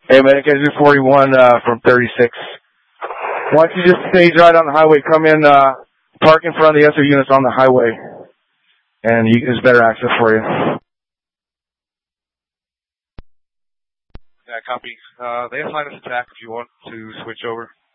Hey, man, guys, 41 from 36. Why don't you just stage right on the highway, come in, park in front of the SO units on the highway, and there's better access for you. Yeah, copy. They assigned us attack if you want to switch over.